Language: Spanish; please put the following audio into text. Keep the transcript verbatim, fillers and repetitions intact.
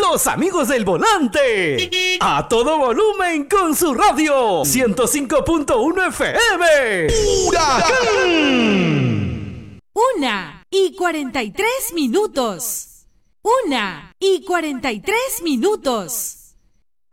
Los amigos del volante. A todo volumen con su radio. ciento cinco punto uno F M. ¡Huracán! Una y cuarenta y tres minutos. Una y cuarenta y tres minutos.